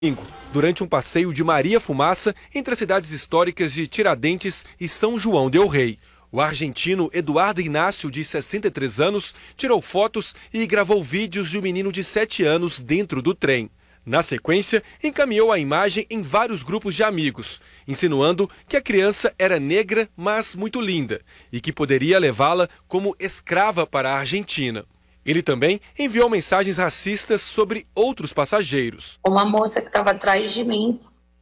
durante um passeio de Maria Fumaça entre as cidades históricas de Tiradentes e São João del Rei. O argentino Eduardo Inácio, de 63 anos, tirou fotos e gravou vídeos de um menino de 7 anos dentro do trem. Na sequência, encaminhou a imagem em vários grupos de amigos, insinuando que a criança era negra, mas muito linda, e que poderia levá-la como escrava para a Argentina. Ele também enviou mensagens racistas sobre outros passageiros. Uma moça que estava atrás de mim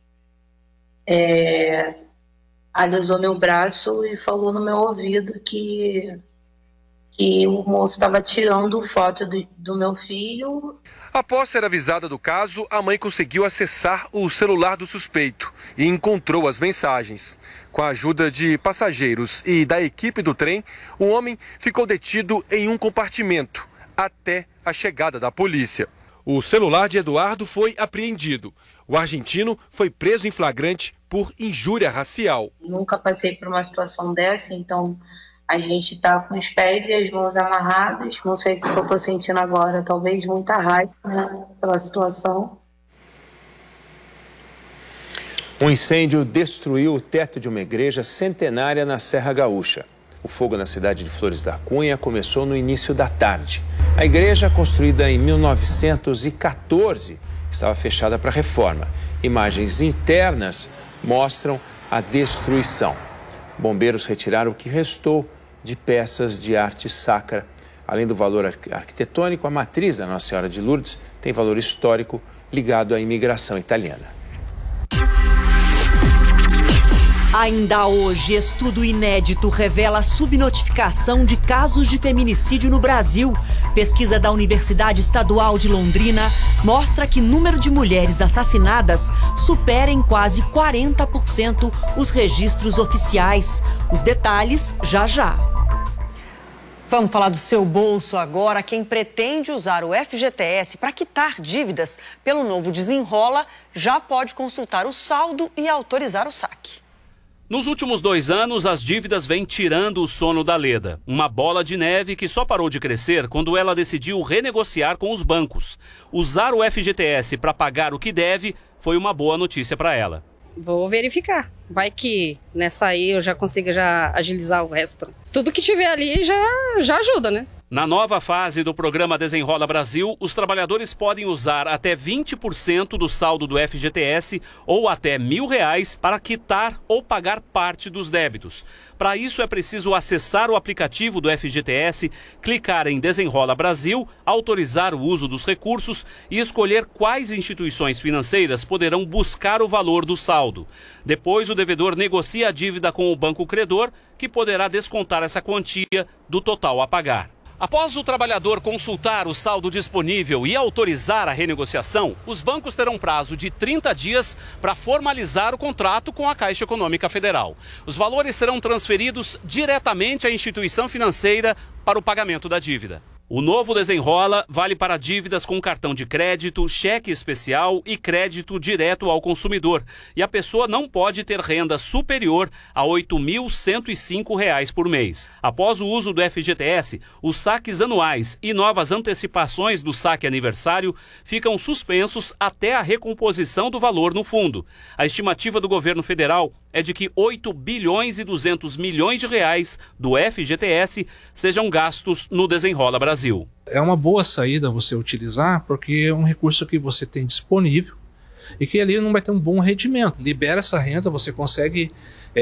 alisou meu braço e falou no meu ouvido que o moço estava tirando foto do meu filho. Após ser avisada do caso, a mãe conseguiu acessar o celular do suspeito e encontrou as mensagens. Com a ajuda de passageiros e da equipe do trem, o homem ficou detido em um compartimento até a chegada da polícia. O celular de Eduardo foi apreendido. O argentino foi preso em flagrante por injúria racial. Nunca passei por uma situação dessa, então a gente está com os pés e as mãos amarrados. Não sei o que eu estou sentindo agora, talvez muita raiva, né, pela situação. Um incêndio destruiu o teto de uma igreja centenária na Serra Gaúcha. O fogo na cidade de Flores da Cunha começou no início da tarde. A igreja, construída em 1914, estava fechada para reforma. Imagens internas mostram a destruição. Bombeiros retiraram o que restou de peças de arte sacra. Além do valor arquitetônico, a matriz da Nossa Senhora de Lourdes tem valor histórico ligado à imigração italiana. Ainda hoje, estudo inédito revela a subnotificação de casos de feminicídio no Brasil. Pesquisa da Universidade Estadual de Londrina mostra que o número de mulheres assassinadas supera em quase 40% os registros oficiais. Os detalhes já já. Vamos falar do seu bolso agora. Quem pretende usar o FGTS para quitar dívidas pelo novo Desenrola já pode consultar o saldo e autorizar o saque. Nos últimos 2 anos, as dívidas vêm tirando o sono da Leda. Uma bola de neve que só parou de crescer quando ela decidiu renegociar com os bancos. Usar o FGTS para pagar o que deve foi uma boa notícia para ela. Vou verificar. Vai que nessa aí eu já consiga agilizar o resto. Tudo que tiver ali já ajuda, né? Na nova fase do programa Desenrola Brasil, os trabalhadores podem usar até 20% do saldo do FGTS ou até R$1.000 para quitar ou pagar parte dos débitos. Para isso é preciso acessar o aplicativo do FGTS, clicar em Desenrola Brasil, autorizar o uso dos recursos e escolher quais instituições financeiras poderão buscar o valor do saldo. Depois o devedor negocia a dívida com o banco credor, que poderá descontar essa quantia do total a pagar. Após o trabalhador consultar o saldo disponível e autorizar a renegociação, os bancos terão prazo de 30 dias para formalizar o contrato com a Caixa Econômica Federal. Os valores serão transferidos diretamente à instituição financeira para o pagamento da dívida. O novo Desenrola vale para dívidas com cartão de crédito, cheque especial e crédito direto ao consumidor. E a pessoa não pode ter renda superior a R$ 8.105 por mês. Após o uso do FGTS, os saques anuais e novas antecipações do saque aniversário ficam suspensos até a recomposição do valor no fundo. A estimativa do governo federal é de que R$ 8.2 bilhões do FGTS sejam gastos no Desenrola Brasil. É uma boa saída você utilizar, porque é um recurso que você tem disponível e que ali não vai ter um bom rendimento. Libera essa renda, você consegue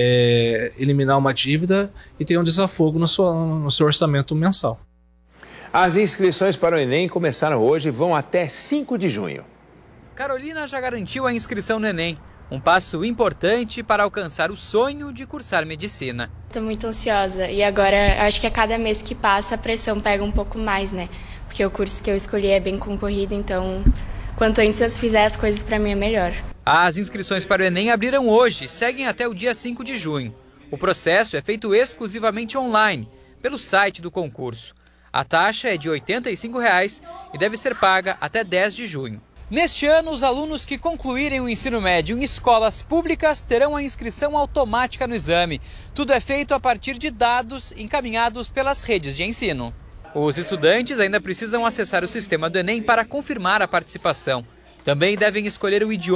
eliminar uma dívida e ter um desafogo no seu orçamento mensal. As inscrições para o Enem começaram hoje e vão até 5 de junho. Carolina já garantiu a inscrição no Enem. Um passo importante para alcançar o sonho de cursar medicina. Estou muito ansiosa e agora acho que a cada mês que passa a pressão pega um pouco mais, né? Porque o curso que eu escolhi é bem concorrido, então quanto antes eu fizer as coisas para mim é melhor. As inscrições para o Enem abriram hoje e seguem até o dia 5 de junho. O processo é feito exclusivamente online, pelo site do concurso. A taxa é de R$ 85,00 e deve ser paga até 10 de junho. Neste ano, os alunos que concluírem o ensino médio em escolas públicas terão a inscrição automática no exame. Tudo é feito a partir de dados encaminhados pelas redes de ensino. Os estudantes ainda precisam acessar o sistema do Enem para confirmar a participação. Também devem escolher o idioma